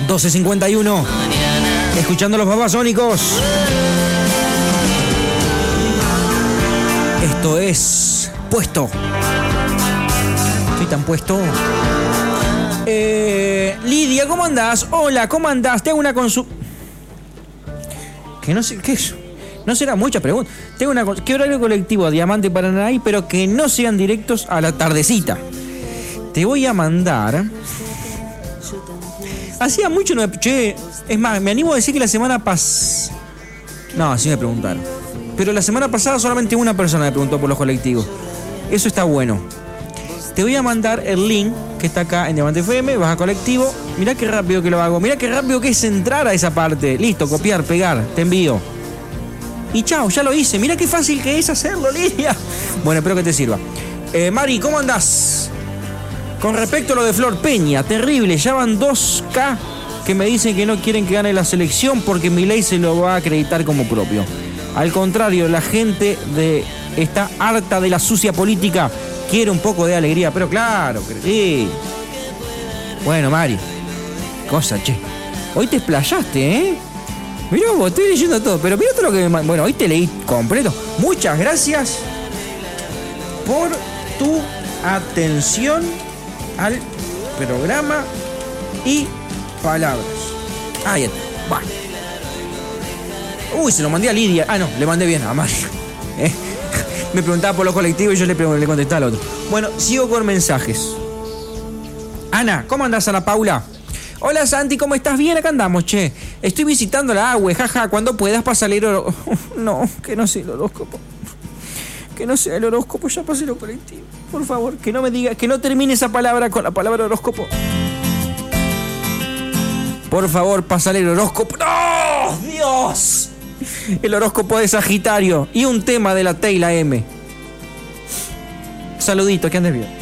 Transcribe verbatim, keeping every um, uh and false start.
doce cincuenta y uno. Escuchando los Babasónicos. Esto es Puesto. Estoy tan puesto. Eh, Lidia, ¿cómo andás? Hola, ¿cómo andás? Te hago una consulta. Que no sé, ¿qué es? No será mucha pregunta. Tengo una ¿Qué horario colectivo Diamante Paraná hay, pero que no sean directos a la tardecita? Te voy a mandar. Hacía mucho no me... Che, es más, me animo a decir que la semana pasada... No, así me preguntaron. Pero la semana pasada solamente una persona me preguntó por los colectivos. Eso está bueno. Te voy a mandar el link que está acá en Diamante F M, vas a colectivo. Mirá qué rápido que lo hago. Mirá qué rápido que es entrar a esa parte. Listo, copiar, pegar, te envío. Y chao, ya lo hice. Mirá qué fácil que es hacerlo, Lidia. Bueno, espero que te sirva. Eh, Mari, ¿cómo andás? Con respecto a lo de Flor Peña, terrible. Ya van dos K que me dicen que no quieren que gane la selección porque Milei se lo va a acreditar como propio. Al contrario, la gente de está harta de la sucia política. Quiere un poco de alegría, pero claro, que sí. Bueno, Mari. Cosa, che. Hoy te explayaste, ¿eh? Mirá vos, estoy leyendo todo, pero mirá todo lo que me... Bueno, hoy te leí completo. Muchas gracias por tu atención al programa y palabras. Ahí está. Bueno. Uy, se lo mandé a Lidia. Ah, no, le mandé bien a Mari. ¿Eh? Me preguntaba por los colectivos y yo le, le contestaba al otro. Bueno, sigo con mensajes. Ana, ¿cómo andás, Ana Paula? Hola, Santi, ¿cómo estás? Bien, acá andamos, che. Estoy visitando la agua, jaja. Cuando puedas pasar el horóscopo. No, que no sea el horóscopo. Que no sea el horóscopo, ya pasé lo colectivo. Por favor, que no me diga, que no termine esa palabra con la palabra horóscopo. Por favor, pasale el horóscopo. ¡No! ¡Dios! El horóscopo de Sagitario y un tema de la T y la M. Saludito, que andes bien.